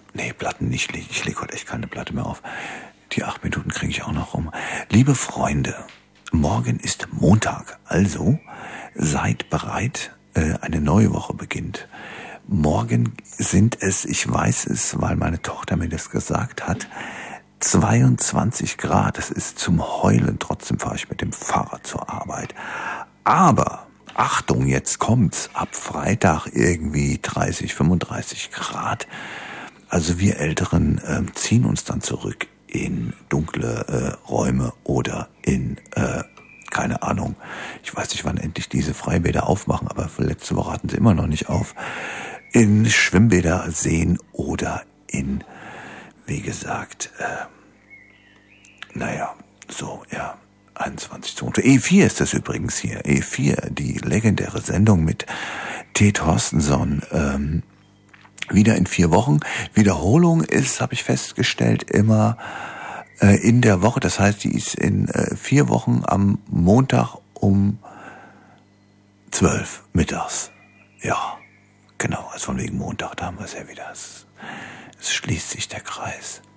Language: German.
Nee, Platten nicht. Ich lege heute echt keine Platte mehr auf. Die 8 Minuten kriege ich auch noch rum. Liebe Freunde, morgen ist Montag. Also seid bereit, eine neue Woche beginnt. Morgen sind es, ich weiß es, weil meine Tochter mir das gesagt hat, 22 Grad. Das ist zum Heulen. Trotzdem fahre ich mit dem Fahrrad zur Arbeit. Aber Achtung, jetzt kommt's. Ab Freitag irgendwie 30, 35 Grad. Also wir Älteren ziehen uns dann zurück in dunkle Räume oder in, keine Ahnung, ich weiß nicht, wann endlich diese Freibäder aufmachen, aber letzte Woche hatten sie immer noch nicht auf, in Schwimmbäder, Seen oder in, wie gesagt, 21 Zone. E4 ist das übrigens hier, E4, die legendäre Sendung mit T. Torstensson, wieder in 4 Wochen. Wiederholung ist, habe ich festgestellt, immer in der Woche. Das heißt, die ist in 4 Wochen am Montag um 12 mittags. Ja, genau, also von wegen Montag, da haben wir es ja wieder. Es schließt sich der Kreis.